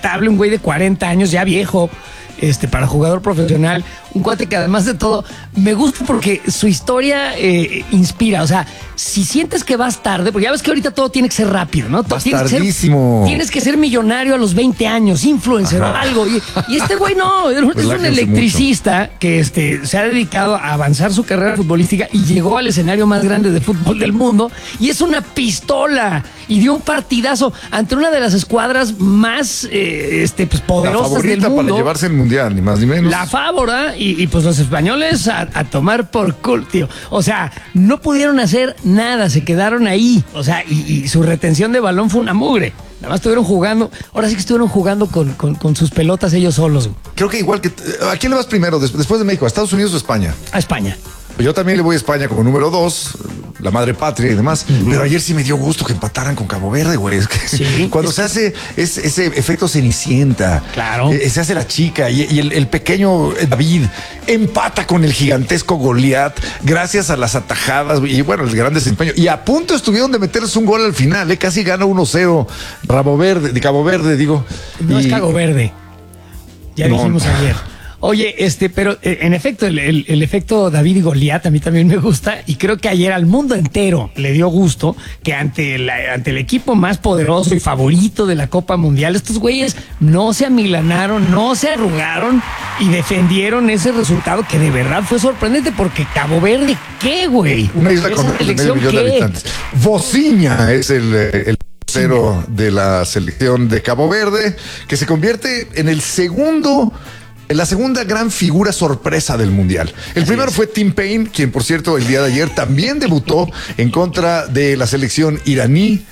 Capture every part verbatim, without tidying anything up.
insoportable, un güey de cuarenta años, ya viejo, este, para jugador profesional, un cuate que además de todo, me gusta porque su historia eh, inspira, o sea, si sientes que vas tarde, porque ya ves que ahorita todo tiene que ser rápido, ¿no? Vas tienes tardísimo. Que ser, tienes que ser millonario a los veinte años, influencer o algo, y, y este güey no, es un Relájense electricista mucho. que este, se ha dedicado a avanzar su carrera futbolística y llegó al escenario más grande de fútbol del mundo, y es una pistola, y dio un partidazo ante una de las escuadras más eh, este, pues, poderosas del mundo. Para llevarse el mundial, ni más ni menos. La Fávora, y, y pues los españoles a, a tomar por culo, tío. O sea, no pudieron hacer nada, se quedaron ahí. O sea, y, y su retención de balón fue una mugre. Nada más estuvieron jugando, ahora sí que estuvieron jugando con, con, con sus pelotas ellos solos. Creo que igual que... ¿A quién le vas primero después de México? ¿A Estados Unidos o España? A España. Yo también le voy a España como número dos, la madre patria y demás. Uh-huh. Pero ayer sí me dio gusto que empataran con Cabo Verde, güey. Es que sí, cuando es se que... hace es, ese efecto Cenicienta, claro, eh, se hace la chica y, y el, el pequeño David empata con el gigantesco Goliat gracias a las atajadas y bueno, el gran desempeño. Y a punto estuvieron de meterse un gol al final, eh, casi gana uno cero Rabo Verde, de Cabo Verde, digo. No y... es Cabo Verde. Ya no. dijimos ayer. Oye, este, pero eh, en efecto, el, el, el efecto David y Goliat a mí también me gusta, y creo que ayer al mundo entero le dio gusto que ante, la, ante el equipo más poderoso y favorito de la Copa Mundial, estos güeyes no se amilanaron, no se arrugaron y defendieron ese resultado que de verdad fue sorprendente, porque Cabo Verde, ¿qué, güey? Una isla con medio millón de habitantes. Vociña es el... el... cero de la selección de Cabo Verde, que se convierte en el segundo, en la segunda gran figura sorpresa del Mundial. El Así primero es. fue Tim Payne, quien por cierto el día de ayer también debutó en contra de la selección iraní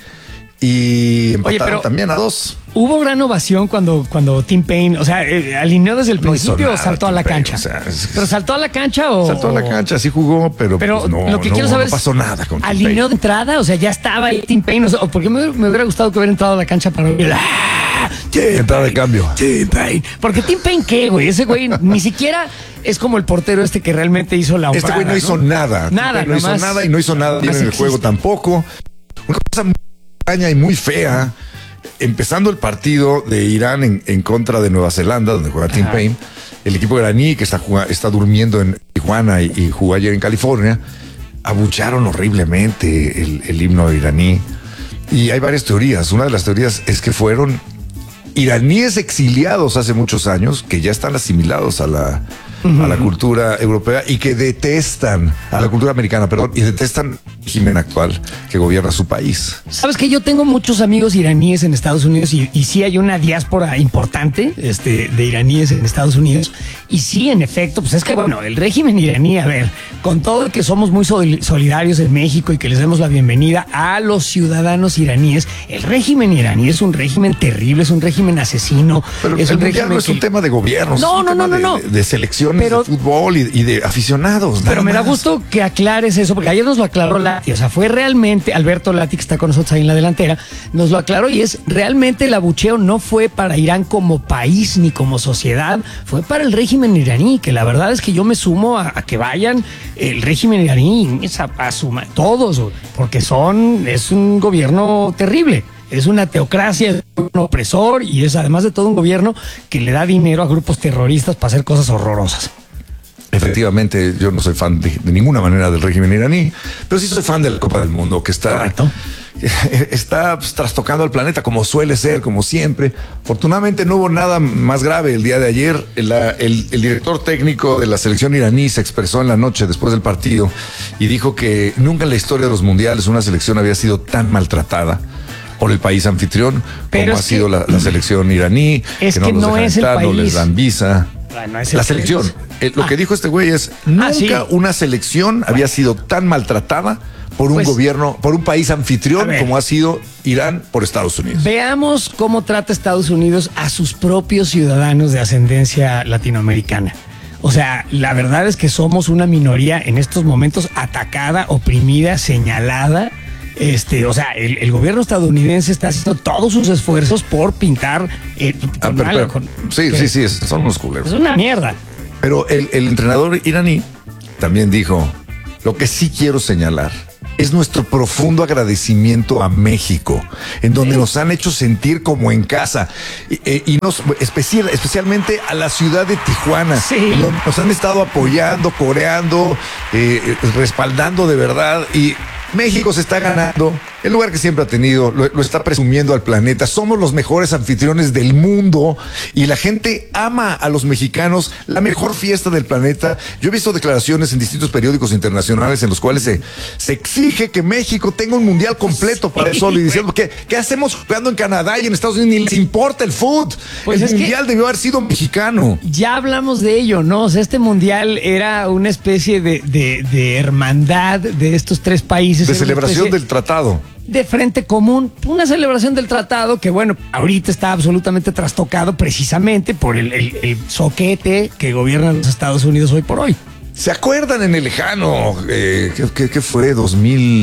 y empataron Oye, también a dos. Hubo gran ovación cuando, cuando Tim Payne, o sea, eh, alineó desde el no principio o saltó a la Payne, cancha. O sea, es, ¿Pero saltó a la cancha o...? Saltó a la cancha, sí jugó, pero, pero pues no, lo que no, quiero saber no pasó nada con ¿alineó Tim Payne de entrada? O sea, ya estaba ahí Tim Payne, o sea, porque me, me hubiera gustado que hubiera entrado a la cancha para oír entrada de cambio. Tim Payne. Porque Tim Payne, ¿qué, güey? Ese güey ni siquiera es como el portero este que realmente hizo la Este güey no, ¿no? hizo nada. Nada, No hizo nada y no hizo nada bien en el juego tampoco. Una cosa muy extraña y muy fea. Empezando el partido de Irán en, en contra de Nueva Zelanda, donde juega Tim Payne, el equipo iraní que está, jugando, está durmiendo en Tijuana y, y jugó ayer en California, abucharon horriblemente el, el himno iraní. Y hay varias teorías. Una de las teorías es que fueron iraníes exiliados hace muchos años que ya están asimilados a la, uh-huh. a la cultura europea y que detestan, a la cultura americana, perdón, y detestan el régimen actual que gobierna su país. Sabes que yo tengo muchos amigos iraníes en Estados Unidos y, y sí hay una diáspora importante este, de iraníes en Estados Unidos. Y sí, en efecto, pues es que bueno, el régimen iraní, a ver, con todo que somos muy solidarios en México y que les damos la bienvenida a los ciudadanos iraníes, el régimen iraní es un régimen terrible, es un régimen asesino. Pero es el un mundial no es que... un tema de gobierno, no, es un no, tema no, no, no. De, de selecciones pero, de fútbol y, y de aficionados. Pero me da gusto que aclares eso, porque ayer nos lo aclaró Lati, o sea, fue realmente, Alberto Lati, que está con nosotros ahí en la delantera, nos lo aclaró y es, realmente el abucheo no fue para Irán como país ni como sociedad, fue para el régimen iraní, que la verdad es que yo me sumo a, a que vayan el régimen iraní, a, a suma, todos, porque son, es un gobierno terrible. Es una teocracia, es un opresor y es además de todo un gobierno que le da dinero a grupos terroristas para hacer cosas horrorosas. Efectivamente, yo no soy fan de, de ninguna manera del régimen iraní, pero sí soy fan de la Copa del Mundo, que está, Correcto. está pues, trastocando al planeta como suele ser, como siempre. Afortunadamente no hubo nada más grave el día de ayer. El, el, el director técnico de la selección iraní se expresó en la noche después del partido y dijo que nunca en la historia de los mundiales una selección había sido tan maltratada por el país anfitrión, pero como ha sido la, la selección iraní, es que no que los no dejan es entrar, el país. no les dan visa. Bueno, es la selección. Eh, lo ah. que dijo este güey es, nunca ah, sí. una selección bueno. había sido tan maltratada por un pues, gobierno, por un país anfitrión como ha sido Irán por Estados Unidos. Veamos cómo trata Estados Unidos a sus propios ciudadanos de ascendencia latinoamericana. O sea, la verdad es que somos una minoría en estos momentos atacada, oprimida, señalada. Este, o sea, el, el gobierno estadounidense está haciendo todos sus esfuerzos por pintar. Eh, ah, pero, pero, con, sí, sí, sí, son unos culeros. Es una mierda. Pero el, el entrenador iraní también dijo: lo que sí quiero señalar es nuestro profundo agradecimiento a México, en donde nos han hecho sentir como en casa, y, y nos, especial, especialmente a la ciudad de Tijuana. Sí. Nos han estado apoyando, coreando, eh, respaldando de verdad, y México se está ganando el lugar que siempre ha tenido, lo, lo está presumiendo al planeta. Somos los mejores anfitriones del mundo y la gente ama a los mexicanos, la mejor fiesta del planeta. Yo he visto declaraciones en distintos periódicos internacionales en los cuales se, se exige que México tenga un mundial completo para eso, y diciendo que ¿qué hacemos jugando en Canadá y en Estados Unidos? Ni les importa el fútbol. Pues el mundial debió haber sido mexicano. Ya hablamos de ello, ¿no? O sea, este mundial era una especie de, de, de hermandad de estos tres países. De celebración del tratado. De frente común, una celebración del tratado que, bueno, ahorita está absolutamente trastocado precisamente por el, el, el soquete que gobierna los Estados Unidos hoy por hoy. ¿Se acuerdan en el lejano, eh, ¿qué, qué, qué fue? dos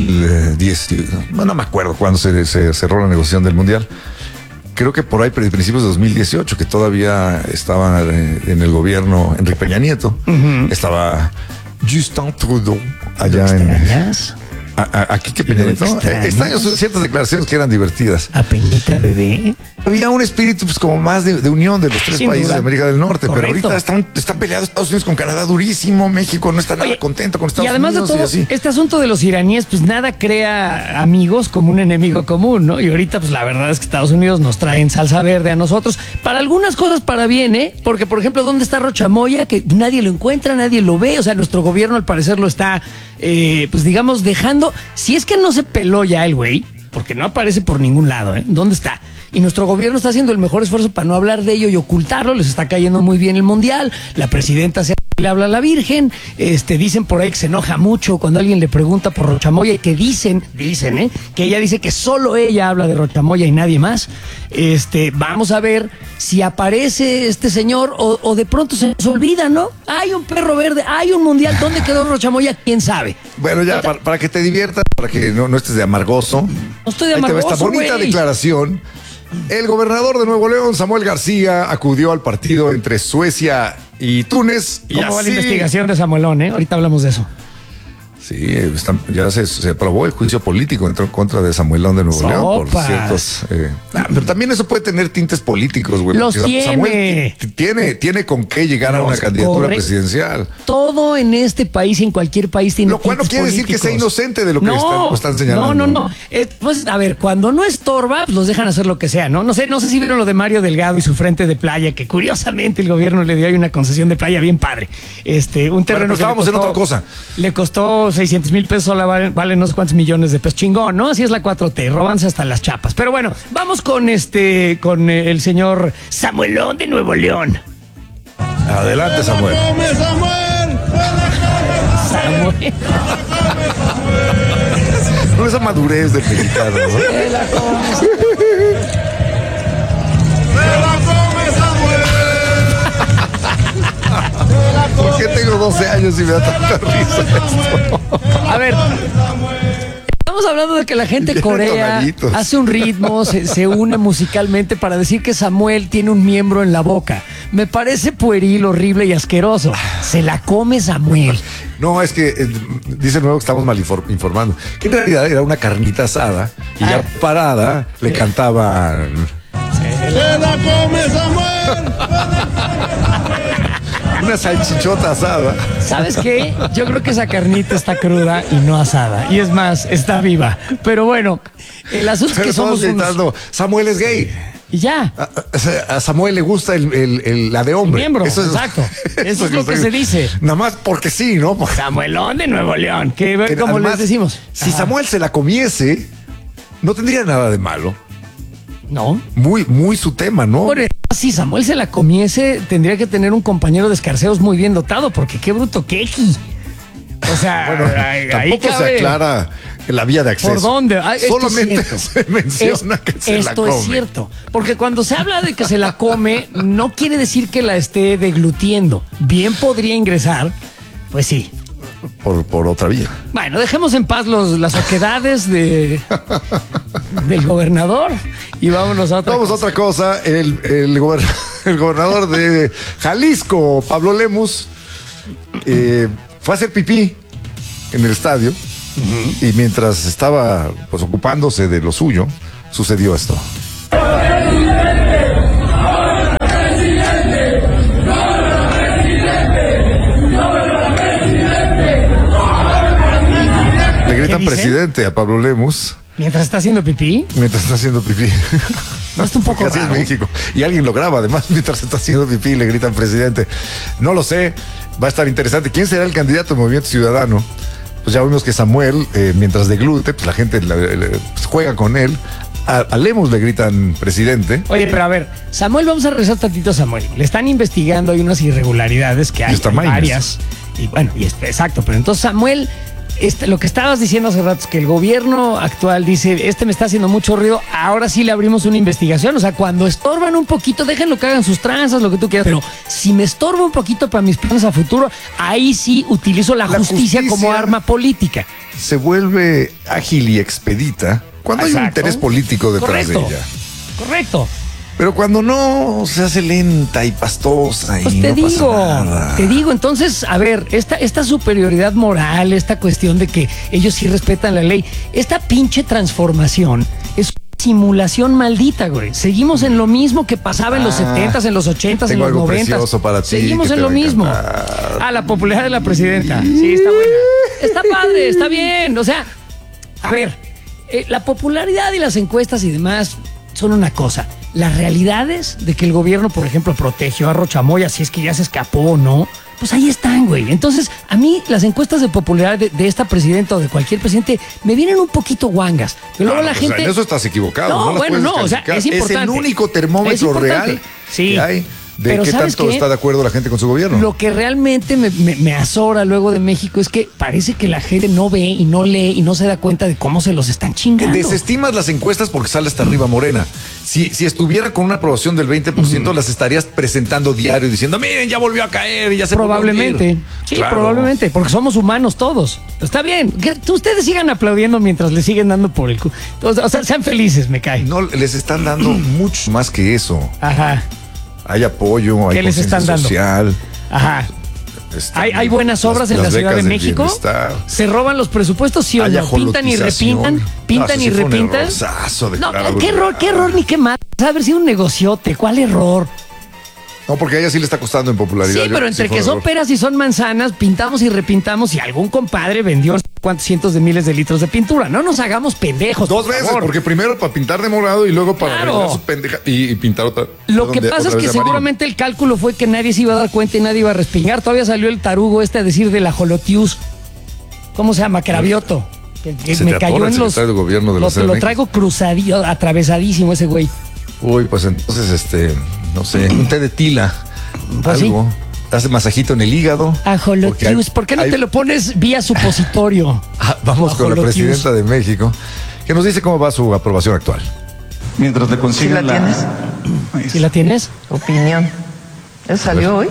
mil diez, no, no me acuerdo cuándo se, se cerró la negociación del Mundial. Creo que por ahí, principios de dos mil dieciocho, que todavía estaba en el gobierno Enrique Peña Nieto, uh-huh. estaba Justin Trudeau allá en... A, a, aquí que Peña Nieto, ¿no? Extraño ciertas declaraciones que eran divertidas. A Peñita bebé. Había un espíritu pues como más de, de unión de los tres Sin países duda. de América del Norte. Correcto. Pero ahorita están, están peleados Estados Unidos con Canadá durísimo. México no está nada Oye, contento con Estados y además Unidos. De todo, y así. Este asunto de los iraníes, pues nada crea amigos como un enemigo común, ¿no? Y ahorita, pues la verdad es que Estados Unidos nos trae en salsa verde a nosotros. Para algunas cosas, para bien, ¿eh? Porque, por ejemplo, ¿dónde está Rocha Moya? Que nadie lo encuentra, nadie lo ve. O sea, nuestro gobierno al parecer lo está, eh, pues digamos, dejando. Si es que no se peló ya el güey, porque no aparece por ningún lado, ¿eh? ¿Dónde está? Y nuestro gobierno está haciendo el mejor esfuerzo para no hablar de ello y ocultarlo. Les está cayendo muy bien el mundial. La presidenta se le habla a la Virgen. Este, dicen por ahí que se enoja mucho cuando alguien le pregunta por Rocha Moya, y que dicen, dicen, ¿eh? que ella dice que solo ella habla de Rocha Moya y nadie más. Este, vamos a ver si aparece este señor o, o de pronto se nos olvida, ¿no? Hay un perro verde, hay un mundial. ¿Dónde quedó Rocha Moya? ¿Quién sabe? Bueno, ya, para, para que te diviertas, para que no, no estés de amargoso. No estoy de amargoso, esta bonita güey. declaración. El gobernador de Nuevo León, Samuel García, acudió al partido entre Suecia y Túnez. ¿Cómo y va así... la investigación de Samuelón, eh? Ahorita hablamos de eso. Sí, está, ya se, se aprobó el juicio político en contra de Samuelón de Nuevo Sopas. León por ciertos... Eh, ah, pero también eso puede tener tintes políticos, güey. Los tiene. Samuel tiene, tiene con qué llegar Los a una candidatura corre. presidencial. Todo en este país y en cualquier país tiene Lo cual no quiere políticos. decir que sea inocente de lo que no, están, están señalando. No, no, no. Eh, pues, a ver, cuando no estorba, pues los dejan hacer lo que sea, ¿no? No sé, no sé si vieron lo de Mario Delgado y su frente de playa, que curiosamente el gobierno le dio ahí una concesión de playa bien padre. Este, un terreno bueno, pues que estábamos costó, en otra cosa. Le costó seiscientos mil pesos, la vale, vale no sé cuántos millones de pesos. Chingón, ¿no? Así es la cuatro T, róbanse hasta las chapas. Pero bueno, vamos con este, con el señor Samuelón de Nuevo León. Adelante, Samuel. Samuel. No, esa madurez del mexicano, ¿no? Se la come. ¿Por qué tengo doce años y me da tanta risa esto? A ver, estamos hablando de que la gente corea hace un ritmo, se, se une musicalmente para decir que Samuel tiene un miembro en la boca. Me parece pueril, horrible y asqueroso. Se la come Samuel. No, es que eh, dice nuevo que estamos mal inform- informando. Que en realidad era una carnita asada y ah. ya parada le cantaban. ¡Se la come Samuel! Una salchichota asada. ¿Sabes qué? Yo creo que esa carnita está cruda y no asada. Y es más, está viva. Pero bueno, el asunto es que somos gritando, unos... Samuel es gay. Y ya. A, a Samuel le gusta el, el, el, la de hombre. Miembro, eso es, exacto. Eso, eso es lo que, que se dice. Nada más porque sí, ¿no? Samuelón de Nuevo León. Que, que como además, les decimos. Si Ajá. Samuel se la comiese, no tendría nada de malo. No. Muy, muy su tema, ¿no? Bueno, si Samuel se la comiese, tendría que tener un compañero de escarceos muy bien dotado, porque qué bruto queji. O sea, bueno, ahí, tampoco ahí se aclara la vía de acceso. ¿Por dónde? Ah, solamente se menciona es, que se la come. Esto es cierto, porque cuando se habla de que se la come, no quiere decir que la esté deglutiendo. Bien podría ingresar, pues sí. Por, por otra vía. Bueno, dejemos en paz los, las oquedades de, del gobernador y vámonos a otra Vamos cosa. a otra cosa. El, el, gober, el gobernador de Jalisco, Pablo Lemus, eh, fue a hacer pipí en el estadio Uh-huh. Y mientras estaba pues ocupándose de lo suyo, sucedió esto. Le gritan presidente a Pablo Lemus. ¿Mientras está haciendo pipí? Mientras está haciendo pipí. No, está un poco así raro. es México. Y alguien lo graba, además, mientras está haciendo pipí, le gritan presidente. No lo sé, va a estar interesante. ¿Quién será el candidato del Movimiento Ciudadano? Pues ya vimos que Samuel, eh, mientras deglute, pues la gente le, le, pues juega con él. A, a Lemus le gritan presidente. Oye, pero a ver, Samuel, vamos a regresar tantito a Samuel. Le están investigando, hay unas irregularidades que hay, hay varias. Y bueno, y es, exacto, pero entonces Samuel... Este, lo que estabas diciendo hace rato es que el gobierno actual dice, este me está haciendo mucho ruido, ahora sí le abrimos una investigación. O sea, cuando estorban un poquito, déjenlo que hagan sus tranzas, lo que tú quieras, pero si me estorba un poquito para mis planes a futuro, ahí sí utilizo la, la justicia, justicia como arma política. Se vuelve ágil y expedita cuando Exacto. hay un interés político detrás Correcto. de ella. Correcto. Pero cuando no, se hace lenta y pastosa y pues te no digo, pasa nada. Te digo, entonces, a ver, esta, esta superioridad moral, esta cuestión de que ellos sí respetan la ley, esta pinche transformación es simulación maldita, güey. Seguimos en lo mismo que pasaba ah, en los setentas, en los ochentas, en los noventas. Para ti, Seguimos en lo mismo. Ah, la popularidad de la presidenta. Sí, está buena. Está padre, está bien. O sea, a ver, eh, la popularidad y las encuestas y demás son una cosa. Las realidades de que el gobierno, por ejemplo, protegió a Rochamoya, si es que ya se escapó o no, pues ahí están, güey. Entonces, a mí las encuestas de popularidad de, de esta presidenta o de cualquier presidente me vienen un poquito guangas. Pero luego no, la pues, gente... En eso estás equivocado. No, no bueno, no, o sea, es importante. Es el único termómetro real sí. que hay de Pero qué tanto qué? está de acuerdo la gente con su gobierno. Lo que realmente me, me, me azora luego de México es que parece que la gente no ve y no lee y no se da cuenta de cómo se los están chingando. Desestimas las encuestas porque sale hasta arriba Morena. Si, si estuviera con una aprobación del veinte por ciento, uh-huh. las estarías presentando diario diciendo, miren, ya volvió a caer y ya se Probablemente. Sí, claro. Probablemente, porque somos humanos todos. Está bien. Que ustedes sigan aplaudiendo mientras le siguen dando por el cu... O sea, sean felices, me cae. No, les están dando mucho más que eso. Ajá. Hay apoyo, hay ¿Qué les están dando? Social. Ajá. Están, ¿Hay, ¿Hay buenas obras las, en la Ciudad de México? ¿Se roban los presupuestos, sí o no? ¿Pintan y repintan? ¿Pintan no, y repintan? No, qué error, qué error ni qué mal. Haber sido un negociote, ¿cuál error? No, porque a ella sí le está costando en popularidad. Sí, pero Yo, entre sí que son error. peras y son manzanas, pintamos y repintamos y algún compadre vendió cuántos cientos de miles de litros de pintura. No nos hagamos pendejos. Dos por veces, favor. porque primero para pintar de morado y luego para Claro. arreglar su pendeja y, y pintar otra. Lo perdón, que de- pasa otra es que vez de amarillo. seguramente el cálculo fue que nadie se iba a dar cuenta y nadie iba a respingar. Todavía salió el tarugo este a decir de la Jolotius. ¿Cómo se llama? Cravioto. Que, que Se me te cayó atora el en los. secretario de gobierno de la lo, C D M X. lo traigo cruzadillo, atravesadísimo ese güey. Uy, pues entonces, este, no sé, un té de tila. Pues algo. Hace masajito en el hígado. Ajolotius. ¿Por qué no hay- te lo pones vía supositorio? Ah, vamos con la Ajolotius. presidenta de México, que nos dice cómo va su aprobación actual. Mientras le ¿Sí consiguen la tienes? Ahí ¿Sí la tienes? Opinión. ¿Eso salió hoy?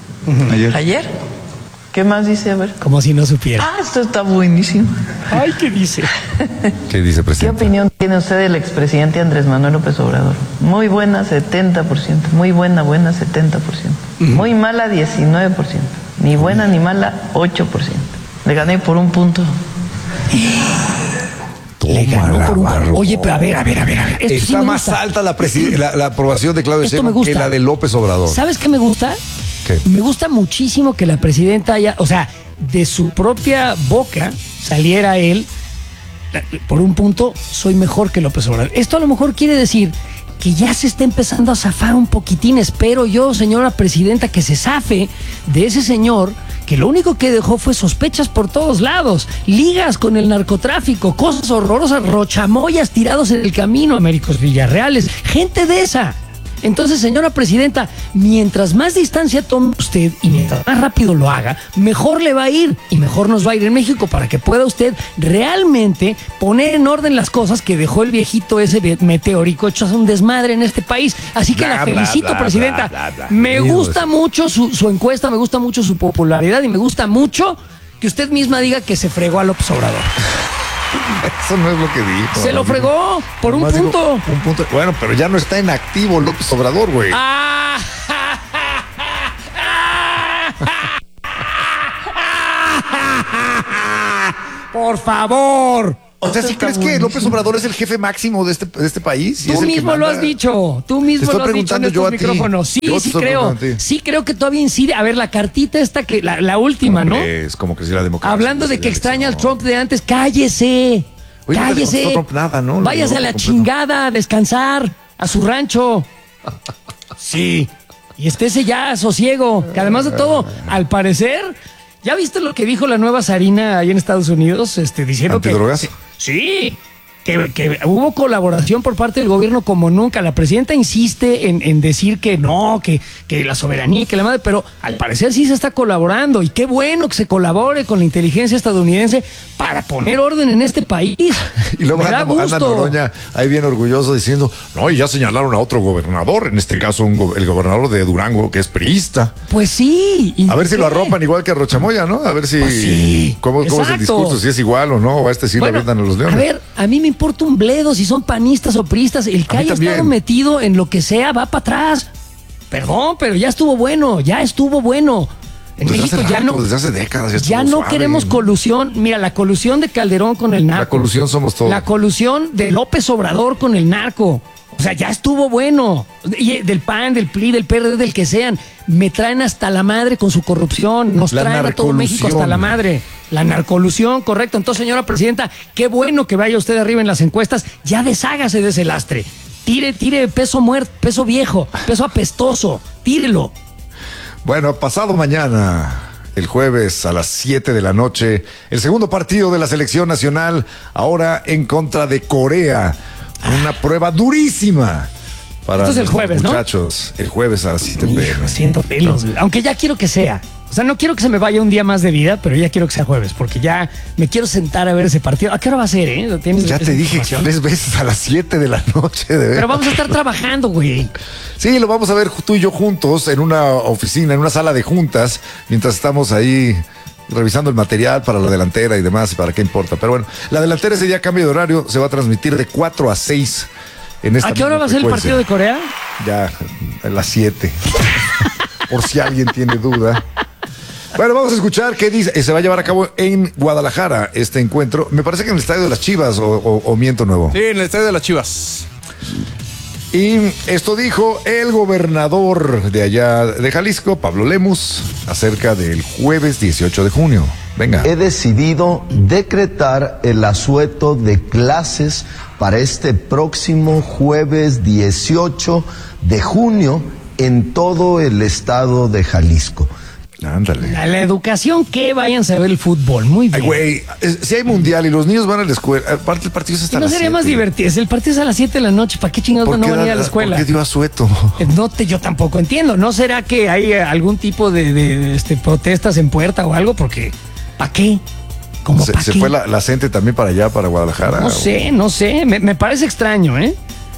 Ayer. ¿Ayer? ¿Qué más dice? A ver. Como si no supiera. Ah, esto está buenísimo. Ay, ¿qué dice? ¿Qué dice, ¿Qué presidenta? opinión tiene usted del expresidente Andrés Manuel López Obrador? Muy buena, setenta por ciento. Muy buena, buena, setenta por ciento. Muy mala, diecinueve por ciento. Ni buena ni mala, ocho por ciento. Le gané por un punto. Le ganó Tómala, por un- Barro. Oye, pero a ver, a ver, a ver, a ver. Esto sí Está me más gusta. alta la, presi- la, la aprobación de Claudia Esto me Sheinbaum gusta. que la de López Obrador. ¿Sabes qué me gusta? ¿Qué? Me gusta muchísimo que la presidenta haya, o sea, de su propia boca saliera él, por un punto, soy mejor que López Obrador. Esto a lo mejor quiere decir que ya se está empezando a zafar un poquitín. Espero yo, señora presidenta, que se zafe de ese señor que lo único que dejó fue sospechas por todos lados, ligas con el narcotráfico, cosas horrorosas, rochamoyas tirados en el camino, Américos Villarreales, gente de esa. Entonces, señora presidenta, mientras más distancia tome usted y mientras más rápido lo haga, mejor le va a ir y mejor nos va a ir en México para que pueda usted realmente poner en orden las cosas que dejó el viejito ese meteórico hecho un desmadre en este país. Así que Bla, la bla, felicito, bla, presidenta. bla, bla, bla. Me Dios. gusta mucho su, su encuesta, me gusta mucho su popularidad y me gusta mucho que usted misma diga que se fregó a López Obrador. Eso no es lo que dijo. Se lo fregó por un Nomás digo, punto. un punto. Bueno, pero ya no está en activo López Obrador, güey. Ah. Por favor. O sea, ¿sí crees que López Obrador es el jefe máximo de este, de este país? Tú mismo lo has dicho, tú mismo lo has dicho en estos micrófonos. Sí, sí creo, sí creo que todavía incide. A ver, la cartita esta, que la, la última, ¿no? Es como que si la democracia. Hablando de que extraña al Trump de antes, cállese, Oye, cállese. No Trump nada, ¿no? Váyase a la chingada, a descansar, a su rancho. Sí, y estése ya sosiego, que además de todo, al parecer, ¿ya viste lo que dijo la nueva Sarina ahí en Estados Unidos? Este, diciendo ¿Antidrogas? que... Sí, que, que hubo colaboración por parte del gobierno como nunca. La presidenta insiste en, en decir que no, que, que la soberanía, que la madre, pero al parecer sí se está colaborando. Y qué bueno que se colabore con la inteligencia estadounidense para poner orden en este país. Y luego Me da anda, anda gusto. Noroña ahí bien orgulloso diciendo, no, y ya señalaron a otro gobernador, en este caso un go- el gobernador de Durango, que es priista. Pues sí. ¿y A ver si qué? lo arropan igual que a Rochamoya, ¿no? A ver si... Pues sí, ¿Cómo, cómo es el exacto. discurso? Si es igual o no, o a este sí Bueno, le avientan a los leones. A ver, a mí me importa un bledo si son panistas o priistas. El que A mí haya también. estado metido en lo que sea va para atrás. Perdón, pero ya estuvo bueno, ya estuvo bueno. En Desde México hace ya rato, no, desde hace décadas ya ya estuvo no suave. queremos colusión. Mira, la colusión de Calderón con el narco. La colusión somos todos. La colusión de López Obrador con el narco. O sea, ya estuvo bueno. Y del P A N, del P R I, del P R D, del que sean. Me traen hasta la madre con su corrupción. Nos La traen a todo México hasta la madre. La narcolusión, correcto. Entonces, señora presidenta, qué bueno que vaya usted arriba en las encuestas. Ya deshágase de ese lastre. Tire, tire peso muerto, peso viejo, peso apestoso. Tírelo. Bueno, pasado mañana, el jueves a las siete de la noche, el segundo partido de la selección nacional, ahora en contra de Corea. Una prueba durísima para Esto es el nuestros jueves, ¿no? muchachos. El jueves a las siete de la Hijo, noche. siento pelos, aunque ya quiero que sea. O sea, no quiero que se me vaya un día más de vida, pero ya quiero que sea jueves, porque ya me quiero sentar a ver ese partido. ¿A qué hora va a ser, eh? ¿Tienes Ya esa te dije información? tres veces a las siete de la noche, de verdad. Pero vamos a estar trabajando, güey. Sí, lo vamos a ver tú y yo juntos en una oficina, en una sala de juntas, mientras estamos ahí revisando el material para la delantera y demás, y para qué importa. Pero bueno, la delantera ese día cambio de horario, se va a transmitir de cuatro a seis en esta ¿A qué hora misma va a ser el frecuencia. partido de Corea? Ya, a las siete. Por si alguien tiene duda. Bueno, vamos a escuchar qué dice. Eh, Se va a llevar a cabo en Guadalajara este encuentro. Me parece que en el estadio de las Chivas, o, o- o miento nuevo. Sí, en el estadio de las Chivas. Y esto dijo el gobernador de allá de Jalisco, Pablo Lemus, acerca del jueves dieciocho de junio. Venga. He decidido decretar el asueto de clases para este próximo jueves dieciocho de junio en todo el estado de Jalisco. Ándale. A la educación, que vayan a ver el fútbol. Muy bien. Ay, güey, es- si hay mundial y los niños van a la escuela, aparte el partido es hasta ¿Y no las sería más siete. divertido? El partido es a las siete de la noche. ¿Para qué chingados ¿Por no qué van a ir a la da- escuela? ¿Por qué dio asueto? Eh, No te, yo tampoco entiendo. ¿No será que hay eh, algún tipo de, de- de, este, protestas en puerta o algo? Porque, ¿para qué? ¿Cómo Se, para se qué? fue la, la gente también para allá, para Guadalajara. No sé, no sé. Me, me parece extraño, ¿eh?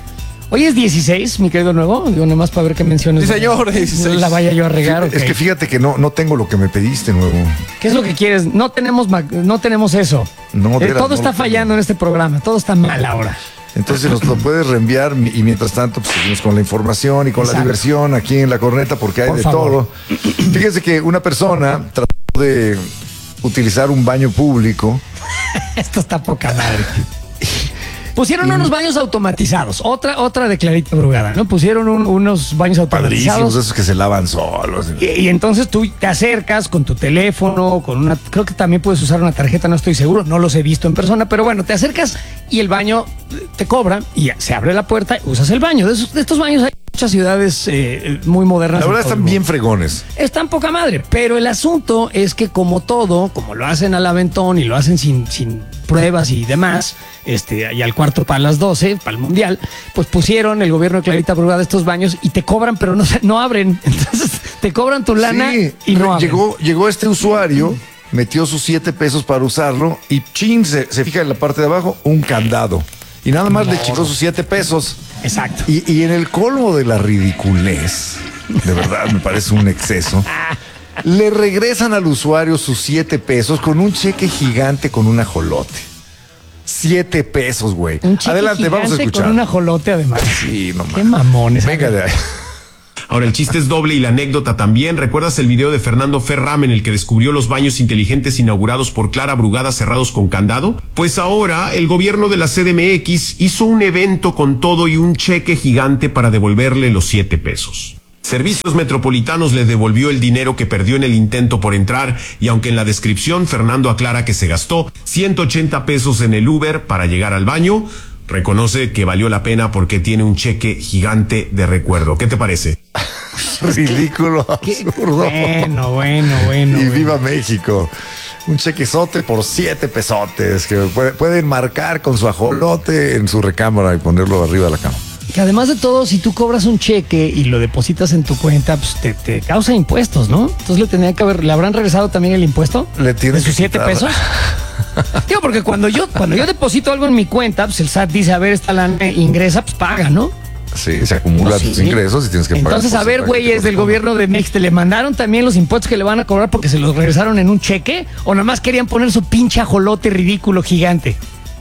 Hoy es dieciséis, mi querido nuevo. Digo, nomás para ver qué menciones. Sí, señor, dieciséis. No la vaya yo a regar. Es ok. que fíjate que no, no tengo lo que me pediste, nuevo. ¿Qué es lo que quieres? No tenemos, ma- no tenemos eso. No, de Eh, veras, todo no está lo fallando en este programa. Todo está mal ahora. Entonces nos lo puedes reenviar y mientras tanto pues, seguimos con la información y con Exacto. la diversión aquí en La Corneta porque hay Por de favor. todo. Fíjense que una persona trató de utilizar un baño público. Esto está poca madre. Pusieron unos baños automatizados. Otra, otra de Clarita Brugada, ¿no? Pusieron un- unos baños Padrísimos, automatizados. esos que se lavan solos. Y, y entonces tú te acercas con tu teléfono, con una, creo que también puedes usar una tarjeta, no estoy seguro, no los he visto en persona, pero bueno, te acercas y el baño te cobra y ya, se abre la puerta, usas el baño. De, esos- de estos baños hay muchas ciudades eh, muy modernas. La en verdad todo el están mundo. bien fregones. Están poca madre, pero el asunto es que como todo, como lo hacen al aventón y lo hacen sin, sin pruebas y demás, este, y al cuarto para las doce, para el mundial, pues pusieron el gobierno de Clarita Brugada estos baños y te cobran, pero no, se- no abren. Entonces te cobran tu lana Sí, y no abren. llegó, llegó este usuario, metió sus siete pesos para usarlo y chin, se, se fija en la parte de abajo, un candado. Y nada más le chicó sus siete pesos. Exacto. Y, y en el colmo de la ridiculez, de verdad me parece un exceso, le regresan al usuario sus siete pesos con un cheque gigante con un ajolote. Siete pesos, güey. Un cheque Adelante, vamos a gigante escuchar. con un ajolote además. Sí, no Qué mames. mamones. Venga de ahí. Ahora, el chiste es doble y la anécdota también. ¿Recuerdas el video de Fernando Ferram en el que descubrió los baños inteligentes inaugurados por Clara Brugada cerrados con candado? Pues ahora el gobierno de la C D M X hizo un evento con todo y un cheque gigante para devolverle los siete pesos. Servicios Metropolitanos le devolvió el dinero que perdió en el intento por entrar, y aunque en la descripción Fernando aclara que se gastó ciento ochenta pesos en el Uber para llegar al baño, reconoce que valió la pena porque tiene un cheque gigante de recuerdo. ¿Qué te parece? Ridículo, absurdo. Bueno, bueno, bueno. Y bueno. viva México. Un chequezote por siete pesotes que puede- pueden marcar con su ajolote en su recámara y ponerlo arriba de la cama. Que además de todo, si tú cobras un cheque y lo depositas en tu cuenta, pues te, te causa impuestos, ¿no? Entonces le tenía que haber, ¿le habrán regresado también el impuesto? Le tiene ¿De sus que siete quitar. pesos? Digo, porque cuando yo, cuando yo deposito algo en mi cuenta, pues el S A T dice, a ver, esta lana ingresa, pues paga, ¿no? Sí, se acumulan No, sí, tus sí. ingresos y tienes que pagar. Entonces, el a ver, porcentaje que güeyes del corresponde. gobierno de México, ¿le mandaron también los impuestos que le van a cobrar porque se los regresaron en un cheque? ¿O nada más querían poner su pinche ajolote ridículo gigante?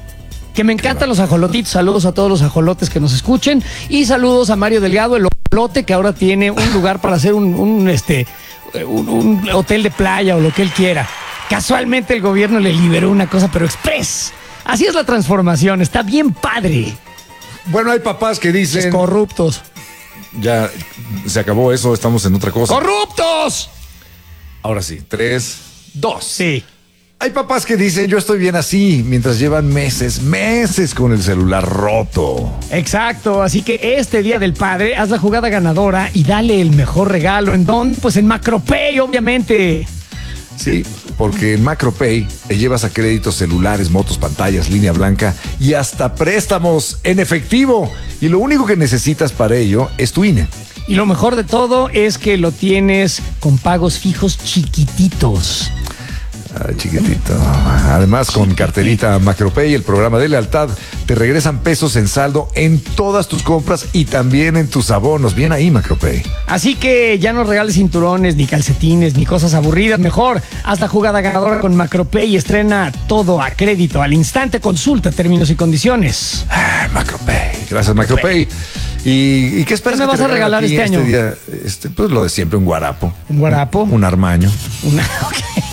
Que me encantan los ajolotitos. Saludos a todos los ajolotes que nos escuchen. Y saludos a Mario Delgado, el ajolote que ahora tiene un lugar para hacer un, un, este, un, un hotel de playa o lo que él quiera. Casualmente el gobierno le liberó una cosa, pero express. Así es la transformación. Está bien padre. Bueno, hay papás que dicen, Corruptos. ya se acabó eso, estamos en otra cosa. ¡Corruptos! Ahora sí, tres, dos. Sí. Hay papás que dicen, yo estoy bien así, mientras llevan meses, meses con el celular roto. Exacto, así que este Día del Padre haz la jugada ganadora y dale el mejor regalo. ¿En dónde? Pues en Macropay, obviamente. Sí, porque en Macropay te llevas a créditos celulares, motos, pantallas, línea blanca y hasta préstamos en efectivo. Y lo único que necesitas para ello es tu I N E. Y lo mejor de todo es que lo tienes con pagos fijos chiquititos. Ay, chiquitito. Además, con carterita Macropay, el programa de lealtad, te regresan pesos en saldo en todas tus compras y también en tus abonos. Bien ahí, Macropay. Así que ya no regales cinturones, ni calcetines, ni cosas aburridas. Mejor, haz la jugada ganadora con Macropay y estrena todo a crédito. Al instante, consulta términos y condiciones. Ah, Macropay. Gracias, Macropay. ¿Y, y qué esperas ¿Qué me que vas te a regalen regalar ti este año? día? Este, pues lo de siempre, un guarapo. ¿Un guarapo? Un armaño. Una... ok.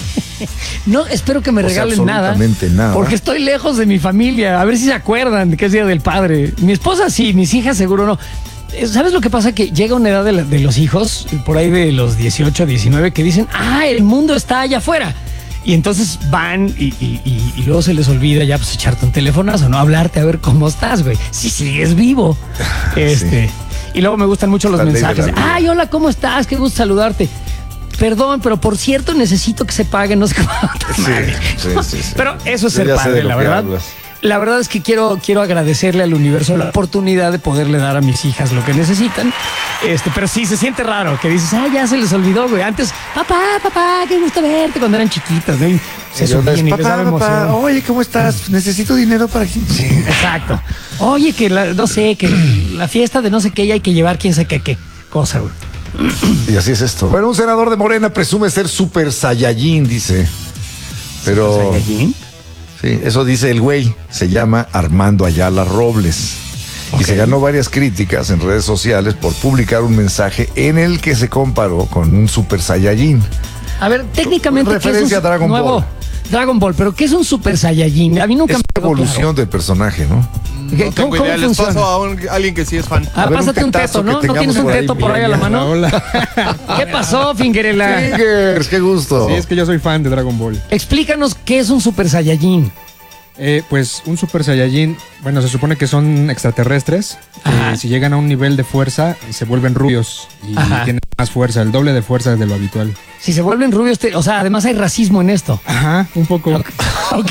No, espero que me O sea, regalen nada, absolutamente nada. porque estoy lejos de mi familia. A ver si se acuerdan de que es Día del Padre. Mi esposa sí, mis hijas seguro no. Eh, ¿Sabes lo que pasa? Que llega una edad de, la- de los hijos, por ahí de los dieciocho, diecinueve, que dicen, ah, el mundo está allá afuera. Y entonces van y, y- y- y luego se les olvida ya pues echarte un telefonazo, no hablarte a ver cómo estás, güey. Si sigues vivo. Este. Y luego me gustan mucho los La ley de la mensajes. vida. Ay, hola, ¿cómo estás? Qué gusto saludarte. Perdón, pero por cierto necesito que se pague, no sé cuánto. Sí, sí, sí, sí. Pero eso es Yo ser ya sé padre, de lo la que verdad. hablas. La verdad es que quiero, quiero agradecerle al universo la oportunidad de poderle dar a mis hijas lo que necesitan. Este, pero sí, se siente raro que dices, ah, ya se les olvidó, güey. Antes, papá, papá, qué gusto verte cuando eran chiquitas, ¿no? Y se Y yo, subían y les papá, daba papá, emoción. oye, ¿cómo estás? Necesito dinero para que... Sí. Exacto. Oye, que la- no sé, que la fiesta de no sé qué ya hay que llevar quién sabe qué, qué cosa, güey. Y así es esto. Bueno, un senador de Morena presume ser super saiyajin, dice. Pero... ¿Saiyajin? Sí, eso dice el güey. Se llama Armando Ayala Robles. Y se ganó varias críticas en redes sociales por publicar un mensaje en el que se comparó con un super saiyajin. A ver, técnicamente, ¿qué es un Referencia a Dragon nuevo Ball. Dragon Ball, pero ¿qué es un Super Saiyajin? A mí nunca Es me una quedó evolución claro. del personaje, ¿no? ¿Qué- No tengo ¿Cómo, idea, cómo les funciona? paso a un- alguien que sí es fan. Ah, A ver, un pásate un tetazo teto, que ¿no? ¿No tengamos tienes un por ahí. teto por ahí a la mano? ¿Qué pasó, Fingerela? Fingers, qué gusto. Sí, es que yo soy fan de Dragon Ball. Explícanos qué es un Super Saiyajin. Eh, pues un Super Saiyajin, bueno, se supone que son extraterrestres. Ajá. Que si llegan a un nivel de fuerza, se vuelven rubios y Ajá. tienen más fuerza, el doble de fuerza de lo habitual. Si se vuelven rubios, te- o sea, además hay racismo en esto. Ajá, un poco. Ok.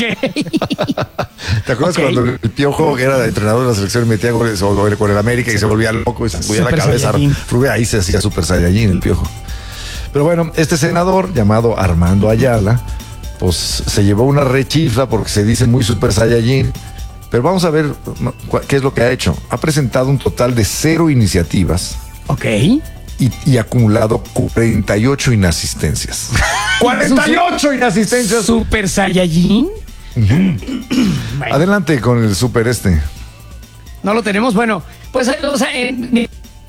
¿Te acuerdas Ok. cuando el Piojo, que era entrenador de la selección, metía goles o- o con el América y se volvía loco y se subía la Super cabeza? Saiyajin. Rubia, ahí se hacía super saiyajin el Piojo. Pero bueno, este senador llamado Armando Ayala, pues se llevó una rechifla porque se dice muy super saiyajin. Pero vamos a ver ¿no? cu- qué es lo que ha hecho. Ha presentado un total de cero iniciativas Ok. y, y acumulado cuarenta y ocho inasistencias. ¡cuarenta y ocho inasistencias! Super Saiyajin. Bueno, Adelante con el super este. no lo tenemos. Bueno, pues, o sea, en-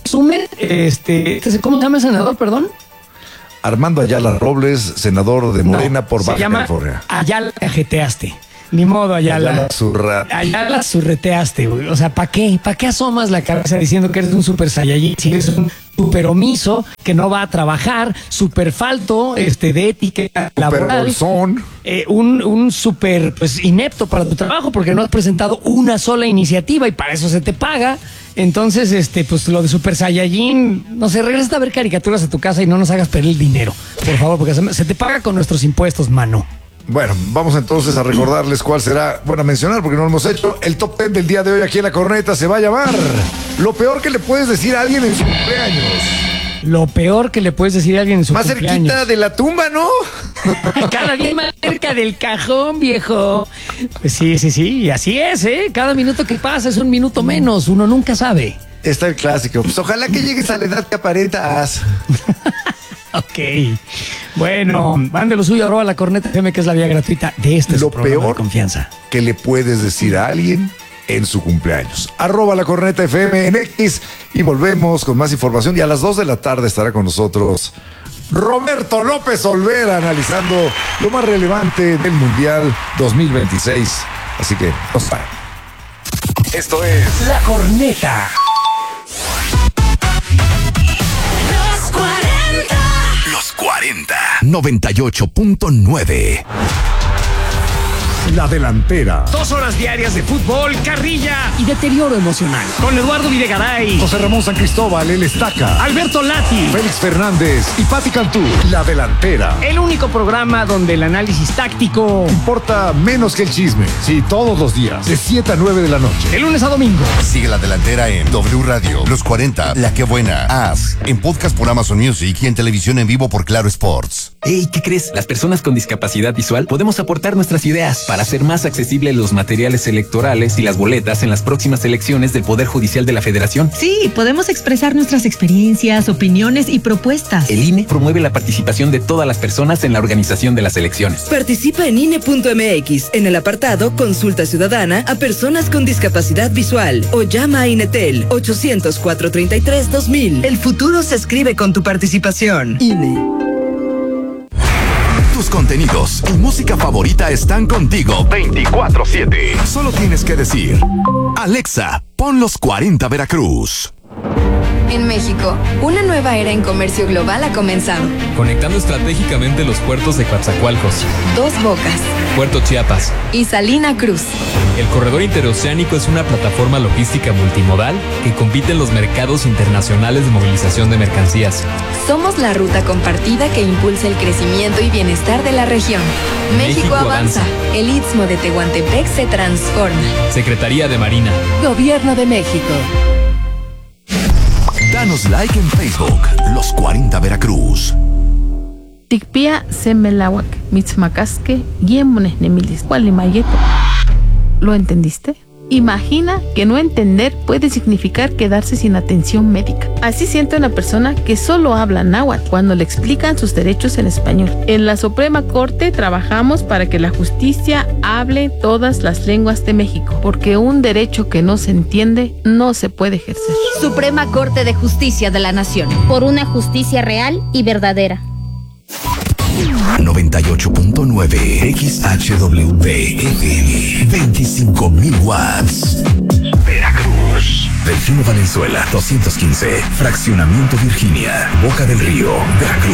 resumen, este, ¿cómo se llama el senador, perdón? Armando Ayala Robles, senador de Morena No, por se Baja llama California. Ayala cajeteaste. Ni modo, Ayala. Ayala zurra- Ayala zurreteaste, güey. O sea, ¿para qué? ¿Para qué asomas la cabeza diciendo que eres un super saiyajin? Si eres un super omiso, que no va a trabajar, super falto, este, de ética laboral. bolsón. Eh, un, un super, pues, inepto para tu trabajo porque no has presentado una sola iniciativa y para eso se te paga. Entonces, este, pues lo de Super Saiyajin, no sé, regresa a ver caricaturas a tu casa y no nos hagas perder el dinero, por favor, porque se, se te paga con nuestros impuestos, mano. Bueno, vamos entonces a recordarles cuál será, bueno, a mencionar porque no lo hemos hecho. El top ten del día de hoy aquí en La Corneta se va a llamar Lo peor que le puedes decir a alguien en su cumpleaños. Lo peor que le puedes decir a alguien en su Más cumpleaños. cerquita de la tumba, ¿no? Cada día más cerca del cajón, viejo. Pues sí, sí, sí, y así es, ¿eh? Cada minuto que pasa es un minuto menos, uno nunca sabe. Está el clásico. Pues ojalá que llegues a la edad que aparentas. Ok. Bueno, mande lo suyo, arroba La Corneta F M, que es la vía gratuita de este Lo su programa peor de confianza. que le puedes decir a alguien en su cumpleaños. Arroba La Corneta F M en X y volvemos con más información. Y a las dos de la tarde estará con nosotros Roberto López Olvera analizando lo más relevante del Mundial dos mil veintiséis. Así que, no saben. Esto es La Corneta. Los cuarenta. noventa y ocho punto nueve. La Delantera. Dos horas diarias de fútbol, carrilla y deterioro emocional. Con Eduardo Videgaray, José Ramón San Cristóbal, el Estaca, Alberto Lati. Félix Fernández y Pati Cantú. La Delantera. El único programa donde el análisis táctico Importa menos que el chisme. Sí, todos los días, de siete a nueve de la noche. de lunes a domingo. Sigue La Delantera en W Radio. Los cuarenta. La que buena. As. En podcast por Amazon Music y en televisión en vivo por Claro Sports. Hey, ¿qué crees? Las personas con discapacidad visual podemos aportar nuestras ideas para hacer más accesibles los materiales electorales y las boletas en las próximas elecciones del Poder Judicial de la Federación. Sí, podemos expresar nuestras experiencias, opiniones y propuestas. El I N E promueve la participación de todas las personas en la organización de las elecciones. Participa en I N E punto M X en el apartado Consulta Ciudadana a personas con discapacidad visual o llama a INETEL ochocientos, cuatrocientos treinta y tres, dos mil. El futuro se escribe con tu participación. I N E. Tus contenidos y música favorita están contigo veinticuatro siete. Solo tienes que decir: Alexa, pon los cuarenta Veracruz. En México, una nueva era en comercio global ha comenzado. Conectando estratégicamente los puertos de Coatzacoalcos, Dos Bocas Puerto Chiapas y Salina Cruz. El corredor interoceánico es una plataforma logística multimodal que compite en los mercados internacionales de movilización de mercancías. Somos la ruta compartida que impulsa el crecimiento y bienestar de la región. México, México avanza. avanza. El Istmo de Tehuantepec se transforma. Secretaría de Marina. Gobierno de México. Danos like en Facebook, Los cuarenta Veracruz. Tikpia semelawak, mitzmacasque, guiemones nemilis, cualimayeto. ¿Lo entendiste? Imagina que no entender puede significar quedarse sin atención médica. Así siente una persona que solo habla náhuatl cuando le explican sus derechos en español. En la Suprema Corte trabajamos para que la justicia hable todas las lenguas de México, porque un derecho que no se entiende no se puede ejercer. Suprema Corte de Justicia de la Nación. Por una justicia real y verdadera. noventa y ocho punto nueve X H W F M, veinticinco mil watts. Veracruz. Delfino Valenzuela, doscientos quince. Fraccionamiento Virginia, Boca del Río, Veracruz.